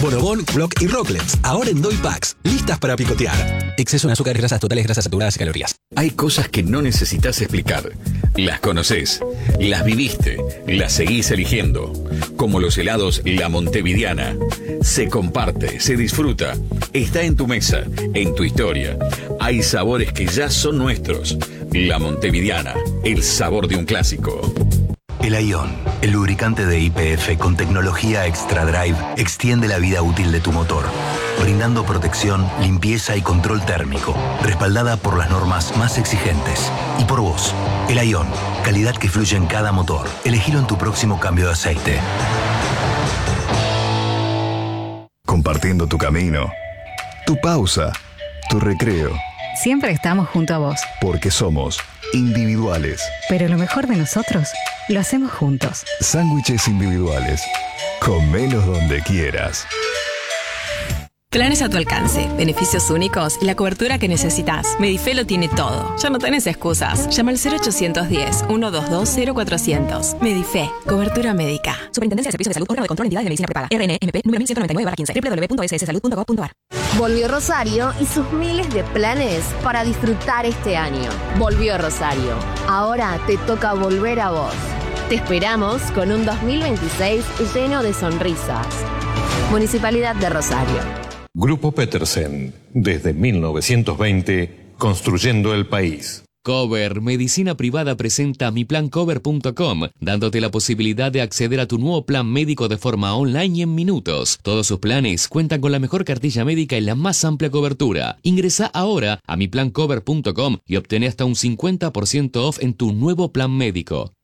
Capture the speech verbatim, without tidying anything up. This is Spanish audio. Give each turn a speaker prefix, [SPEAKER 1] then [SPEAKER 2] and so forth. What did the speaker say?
[SPEAKER 1] Bonobón, Block y Rocklets, ahora en Doy Packs, listas para picotear. Exceso en azúcar, grasas totales, grasas saturadas y calorías.
[SPEAKER 2] Hay cosas que no necesitas explicar. Las conoces, las viviste, las seguís eligiendo. Como los helados La Montevidiana. Se comparte, se disfruta. Está en tu mesa, en tu historia. Hay sabores que ya son nuestros. La Montevidiana, el sabor de un clásico.
[SPEAKER 3] El Ion, el lubricante de Y P F con tecnología Extra Drive, extiende la vida útil de tu motor, brindando protección, limpieza y control térmico, respaldada por las normas más exigentes. Y por vos, el Ion, calidad que fluye en cada motor. Elegilo en tu próximo cambio de aceite.
[SPEAKER 4] Compartiendo tu camino, tu pausa, tu recreo.
[SPEAKER 5] Siempre estamos junto a vos.
[SPEAKER 4] Porque somos individuales.
[SPEAKER 5] Pero lo mejor de nosotros lo hacemos juntos.
[SPEAKER 4] Sándwiches individuales. Comelos donde quieras.
[SPEAKER 6] Planes a tu alcance, beneficios únicos y la cobertura que necesitas. Medife lo tiene todo. Ya no tenés excusas. Llama al cero ochocientos diez, ciento veintidós, cero cuatrocientos. Medife, cobertura médica.
[SPEAKER 7] Superintendencia de Servicios de Salud, órgano de control, entidades de medicina prepaga. R N M P número mil ciento noventa y nueve barra quince. doble u doble u doble u punto s s salud punto gov punto a r.
[SPEAKER 8] Volvió Rosario y sus miles de planes para disfrutar este año. Volvió Rosario. Ahora te toca volver a vos. Te esperamos con un dos mil veintiséis lleno de sonrisas. Municipalidad de Rosario.
[SPEAKER 9] Grupo Petersen, desde mil novecientos veinte, construyendo el país.
[SPEAKER 10] Cover Medicina Privada presenta mi plan cover punto com, dándote la posibilidad de acceder a tu nuevo plan médico de forma online y en minutos. Todos sus planes cuentan con la mejor cartilla médica y la más amplia cobertura. Ingresa ahora a mi plan cover punto com y obtén hasta un cincuenta por ciento off en tu nuevo plan médico.